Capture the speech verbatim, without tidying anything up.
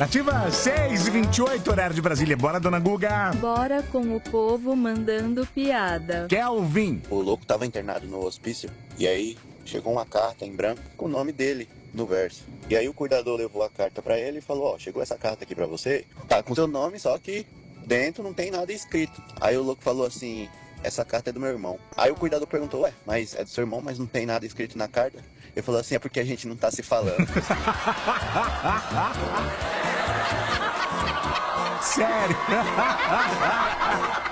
Ativa seis e vinte e oito, horário de Brasília. Bora, dona Guga. Bora com o povo mandando piada. Kelvin. O louco tava internado no hospício e aí chegou uma carta em branco com o nome dele no verso. E aí o cuidador levou a carta pra ele e falou, ó, chegou essa carta aqui pra você, tá com seu nome, só que dentro não tem nada escrito. Aí o louco falou assim, essa carta é do meu irmão. Aí o cuidador perguntou, ué, mas é do seu irmão, mas não tem nada escrito na carta? Ele falou assim, é porque a gente não tá se falando. Sério?